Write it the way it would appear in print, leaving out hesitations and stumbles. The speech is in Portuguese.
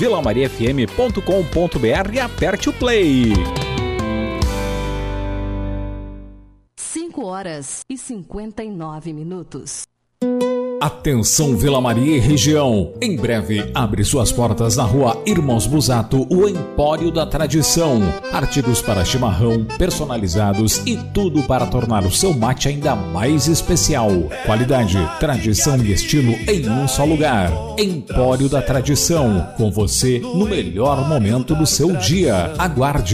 vilamariafm.com.br e aperte o play. 5h59. Atenção Vila Maria e região, em breve abre suas portas na rua Irmãos Busato, o Empório da Tradição. Artigos para chimarrão, personalizados e tudo para tornar o seu mate ainda mais especial. Qualidade, tradição e estilo em um só lugar. Empório da Tradição, com você no melhor momento do seu dia. Aguarde!